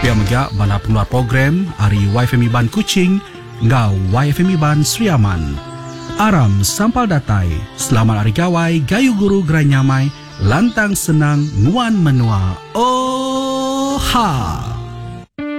Megak bala pengeluar program Ari YFM Iban Kuching Ngau YFM Iban Sriaman. Aram sampal datai, selamat hari gawai, gayu guru gerai nyamai, lantang senang, nguan menua. Oh ha!